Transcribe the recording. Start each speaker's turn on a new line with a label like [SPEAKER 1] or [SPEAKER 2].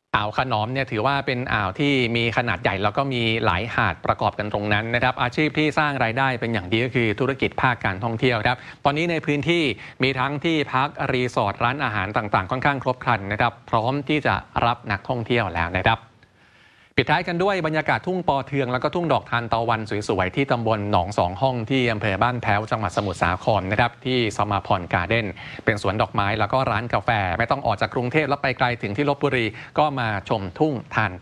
[SPEAKER 1] อ่าวขนอมเนี่ยถือว่าเป็นอ่าวที่มีขนาดใหญ่แล้วก็มีหลายหาดประกอบกันตรงนั้นนะครับอาชีพที่สร้างรายได้เป็นอย่างดีก็คือธุรกิจภาคการท่องเที่ยวครับตอนนี้ในพื้นที่มีทั้งที่พักรีสอร์ทร้านอาหารต่างๆค่อนข้างครบครันนะครับพร้อมที่จะรับนักท่องเที่ยวแล้วนะครับปิดท้ายกันด้วยบรรยากาศทุ่งปอเทืองแล้วก็ทุ่งดอกทานตะวันสวยๆที่ตำบลหนองสองห้องที่อำเภอบ้านแพ้วจังหวัดสมุทรสาครนะครับที่สมาพรการ์เด้นเป็นสวนดอกไม้แล้วก็ร้านกาแฟไม่ต้องออกจากกรุงเทพแล้วไปไกลถึงที่ลพบุรีก็มาชมทุ่งทาน